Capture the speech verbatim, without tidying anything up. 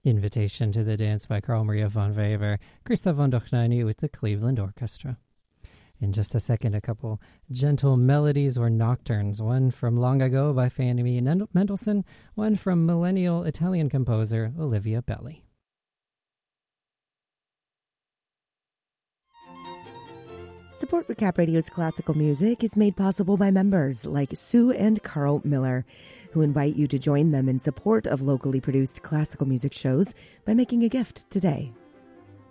Invitation to the Dance by Carl Maria von Weber, Christoph von Dohnanyi with the Cleveland Orchestra. In just a second, a couple gentle melodies or nocturnes, one from Long Ago by Fanny Mendelssohn, one from millennial Italian composer Olivia Belli. Support for Cap Radio's classical music is made possible by members like Sue and Carl Miller, who invite you to join them in support of locally produced classical music shows by making a gift today.